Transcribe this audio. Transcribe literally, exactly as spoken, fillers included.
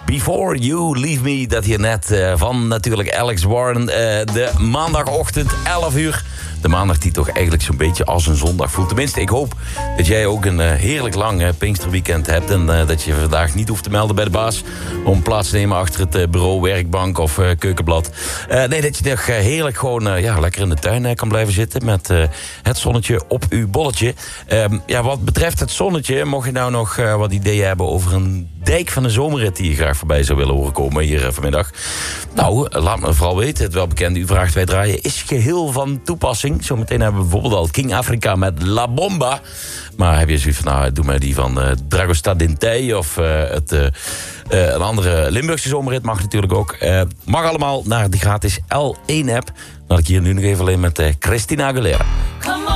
Before You Leave Me. Dat hier net uh, van natuurlijk Alex Warren. Uh, de maandagochtend, elf uur. De maandag die toch eigenlijk zo'n beetje als een zondag voelt. Tenminste, ik hoop dat jij ook een uh, heerlijk lang uh, Pinksterweekend hebt. En uh, dat je vandaag niet hoeft te melden bij de baas. Om plaats te nemen achter het uh, bureau, werkbank of uh, keukenblad. Uh, nee, dat je nog uh, heerlijk gewoon uh, ja, lekker in de tuin uh, kan blijven zitten. Met uh, het zonnetje op uw bolletje. Um, ja, wat betreft het zonnetje, mocht je nou nog uh, wat ideeën hebben over een dijk van de zomerrit die je graag voorbij zou willen horen komen hier uh, vanmiddag. Nou, uh, laat me vooral weten. Het welbekende U vraagt wij draaien is geheel van toepassing. Zometeen hebben we bijvoorbeeld al King Africa met La Bomba. Maar heb je zoiets van, nou, doe maar die van uh, Dragostea Dintei of uh, het, uh, uh, een andere Limburgse zomerrit mag natuurlijk ook. Uh, mag allemaal naar de gratis L één app. Dan had ik hier nu nog even alleen met uh, Christina Aguilera. Come